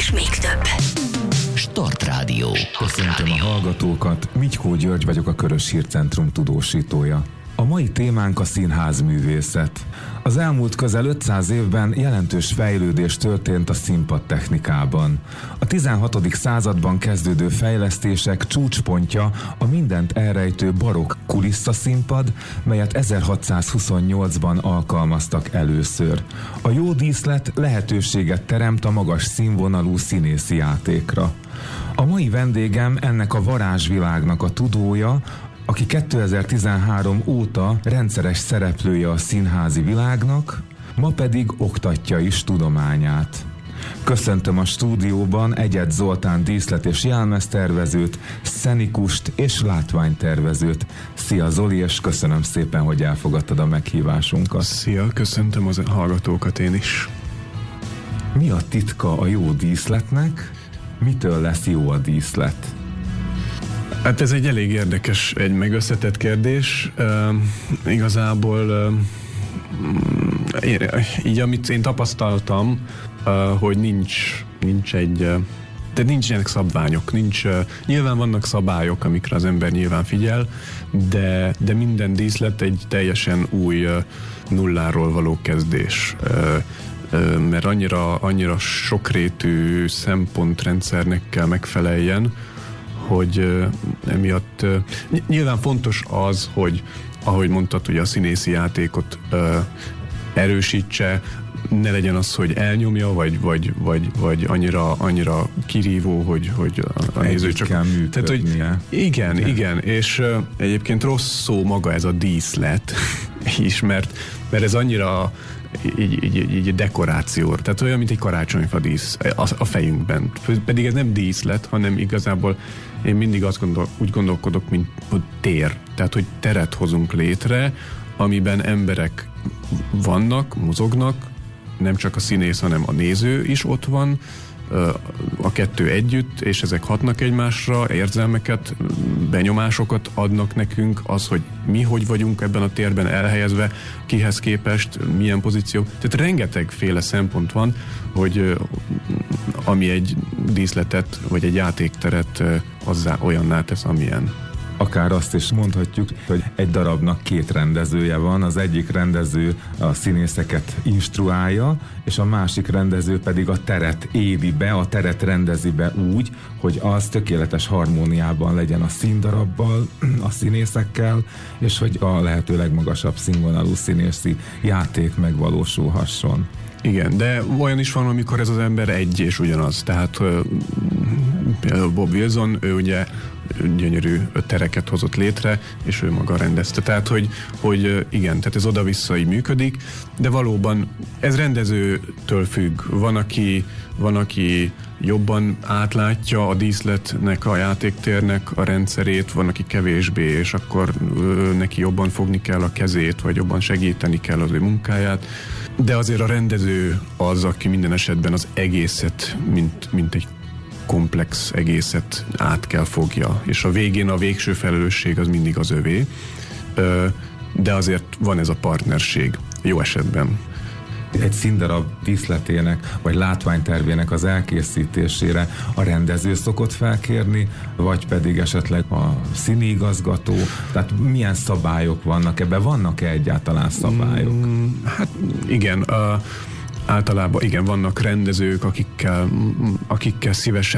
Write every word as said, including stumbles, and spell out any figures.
és még több. Start Rádió. Köszöntöm a hallgatókat, Mitykó György vagyok, a Körös Hírcentrum tudósítója. A mai témánk a színházművészet. Az elmúlt közel ötszáz évben jelentős fejlődés történt a színpadtechnikában. A tizenhatodik században kezdődő fejlesztések csúcspontja a mindent elrejtő barokk kulisszaszínpad, melyet ezerhatszázhuszonnyolcban alkalmaztak először. A jó díszlet lehetőséget teremt a magas színvonalú színészi játékra. A mai vendégem ennek a varázsvilágnak a tudója, aki kétezer-tizenhárom óta rendszeres szereplője a színházi világnak, ma pedig oktatja is tudományát. Köszöntöm a stúdióban Egyed Zoltán díszlet- és jelmeztervezőt, szenikust és látványtervezőt. Szia Zoli, és köszönöm szépen, hogy elfogadtad a meghívásunkat. Szia, köszöntöm az hallgatókat én is. Mi a titka a jó díszletnek? Mitől lesz jó a díszlet? Hát ez egy elég érdekes, egy meg összetett kérdés. Uh, igazából uh, én, így amit én tapasztaltam, uh, hogy nincs, nincs egy, uh, de nincsenek szabványok, nincs, uh, nyilván vannak szabályok, amikre az ember nyilván figyel, de, de minden díszlet egy teljesen új uh, nulláról való kezdés. Uh, uh, mert annyira, annyira sokrétű szempontrendszernek kell megfeleljen, hogy uh, emiatt uh, nyilván fontos az, hogy ahogy mondtad, hogy a színészi játékot uh, erősítse, ne legyen az, hogy elnyomja, vagy, vagy, vagy, vagy annyira, annyira kirívó, hogy, hogy a, a néző csak... kell működnie. Tehát, hogy igen, igen, igen, és uh, egyébként rossz szó maga ez a díszlet is, mert, mert ez annyira így, így, így dekoráció, tehát olyan, mint egy karácsonyfa dísz a, a fejünkben. Pedig ez nem díszlet, hanem igazából én mindig azt gondol, úgy gondolkodok, mint hogy tér. Tehát, hogy teret hozunk létre, amiben emberek vannak, mozognak, nem csak a színész, hanem a néző is ott van, a kettő együtt, és ezek hatnak egymásra, érzelmeket, benyomásokat adnak nekünk, az, hogy mi hogy vagyunk ebben a térben elhelyezve, kihez képest, milyen pozíció. Tehát rengetegféle szempont van, hogy ami egy díszletet, vagy egy játékteret azzá olyanná tesz, amilyen. Akár azt is mondhatjuk, hogy egy darabnak két rendezője van, az egyik rendező a színészeket instruálja, és a másik rendező pedig a teret éli be, a teret rendezi be úgy, hogy az tökéletes harmóniában legyen a színdarabbal, a színészekkel, és hogy a lehető legmagasabb színvonalú színészi játék megvalósulhasson. Igen, de olyan is van, amikor ez az ember egy és ugyanaz. Tehát például Bob Wilson, ő ugye gyönyörű tereket hozott létre, és ő maga rendezte. Tehát, hogy, hogy igen, tehát ez oda-vissza így működik, de valóban ez rendezőtől függ. Van, aki, van, aki jobban átlátja a díszletnek, a játéktérnek a rendszerét, van, aki kevésbé, és akkor ö, neki jobban fogni kell a kezét, vagy jobban segíteni kell az ő munkáját. De azért a rendező az, aki minden esetben az egészet, mint, mint egy komplex egészet át kell fogja, és a végén a végső felelősség az mindig az övé, de azért van ez a partnerség, jó esetben. Egy színdarab díszletének, vagy látványtervének az elkészítésére a rendező szokott felkérni, vagy pedig esetleg a színiigazgató, tehát milyen szabályok vannak ebben? Vannak-e egyáltalán szabályok? Mm, hát igen, uh, általában igen, vannak rendezők, akikkel, akikkel szívesen